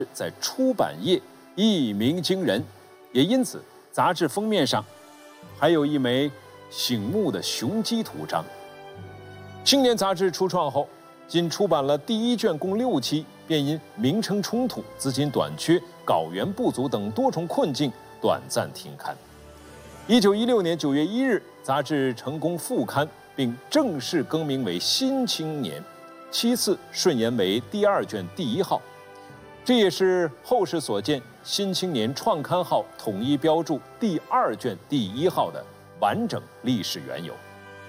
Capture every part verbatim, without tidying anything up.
在出版业一鸣惊人，也因此杂志封面上还有一枚醒目的雄鸡图章。青年杂志初创后，仅出版了第一卷，共六期，便因名称冲突、资金短缺、稿源不足等多重困境，短暂停刊。一九一六年九月一日，杂志成功复刊，并正式更名为《新青年》，其次顺延为第二卷第一号。这也是后世所见《新青年》创刊号统一标注第二卷第一号的完整历史缘由。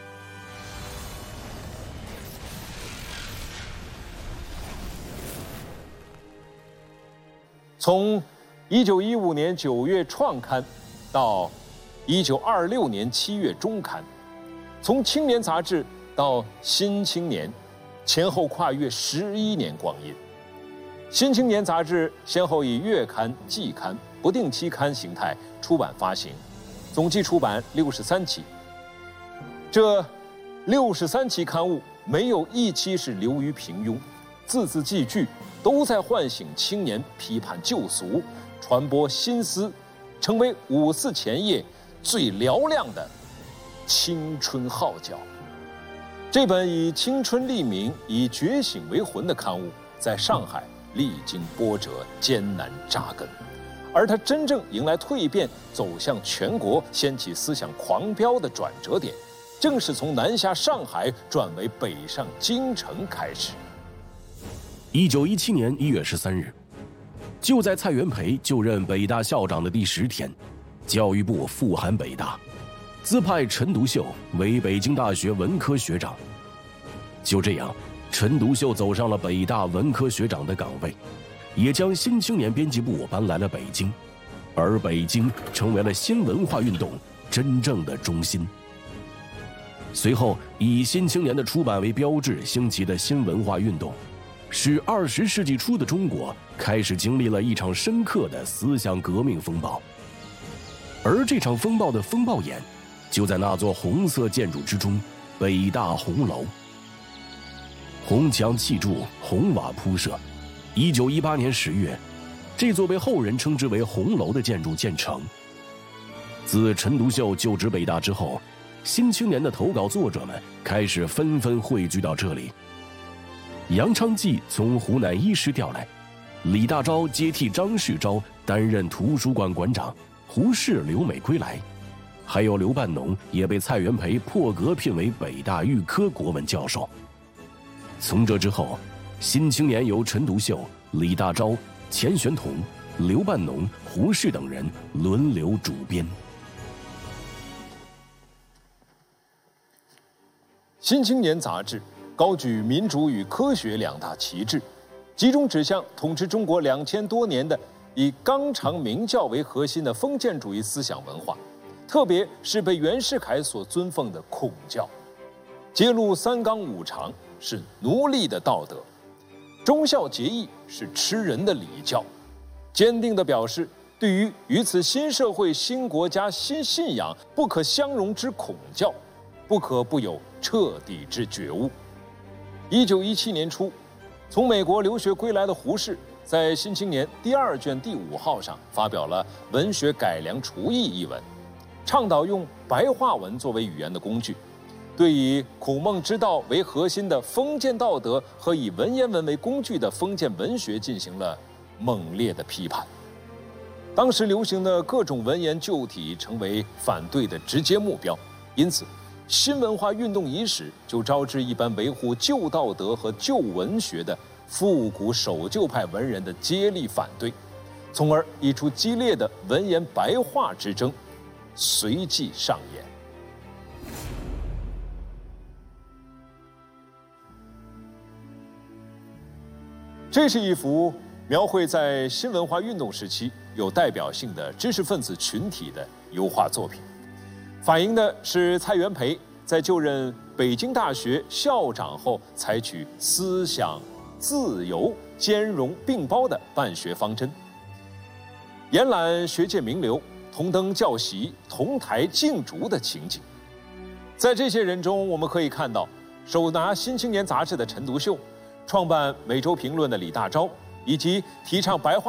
从一九一五年九月创刊到一九二六年七月中刊，从《青年》杂志到《新青年》，前后跨越十一年光阴。《新青年》杂志先后以月刊、季刊、不定期刊形态出版发行，总计出版六十三期。这六十三期刊物没有一期是流于平庸，字字句句都在唤醒青年批判旧俗、传播新思，成为五四前夜最嘹亮的青春号角。这本以青春立名、以觉醒为魂的刊物，在上海历经波折，艰难扎根，而它真正迎来蜕变，走向全国，掀起思想狂飙的转折点，正是从南下上海转为北上京城开始。 一九一七年一月十三日，就在蔡元培就任北大校长的第十天，教育部复函北大，自派陈独秀为北京大学文科学长。就这样，陈独秀走上了北大文科学长的岗位，也将《新青年》编辑部搬来了北京，而北京成为了新文化运动真正的中心。随后，以《新青年》的出版为标志兴起的新文化运动，使二十世纪初的中国开始经历了一场深刻的思想革命风暴。而这场风暴的风暴眼，就在那座红色建筑之中——北大红楼。红墙砌筑，红瓦铺设。一九一八年十月，这座被后人称之为红楼的建筑建成。自陈独秀就职北大之后，新青年的投稿作者们开始纷纷汇聚到这里。杨昌济从湖南医师调来，李大钊接替张世钊担任图书馆馆长，胡适留美归来，还有刘半农也被蔡元培破格聘为北大预科国文教授。从这之后，新青年由陈独秀、李大钊、钱玄同、刘半农、胡适等人轮流主编。 新青年杂志高举民主与科学两大旗帜，集中指向统治中国两千多年的以纲常名教为核心的封建主义思想文化，特别是被袁世凯所尊奉的孔教，揭露三纲五常是奴隶的道德，忠孝节义是吃人的礼教，坚定地表示对于与此新社会、新国家、新信仰不可相容之孔教，不可不有彻底之觉悟。一九一七年初，从美国留学归来的胡适，在《新青年》第二卷第五号上发表了《文学改良刍议》一文，倡导用白话文作为语言的工具，对以孔孟之道为核心的封建道德和以文言文为工具的封建文学进行了猛烈的批判。当时流行的各种文言旧体成为反对的直接目标，因此新文化运动伊始，就招致一般维护旧道德和旧文学的复古守旧派文人的接力反对，从而一出激烈的文言白话之争随即上演。这是一幅描绘在新文化运动时期有代表性的知识分子群体的油画作品，反映的是蔡元培在就任北京大学校长后采取思想自由、兼容并包的办学方针，延揽学界名流，同登教席，同台竞逐的情景。在这些人中，我们可以看到手拿《新青年》杂志的陈独秀，创办《每周评论》的李大钊，以及提倡白话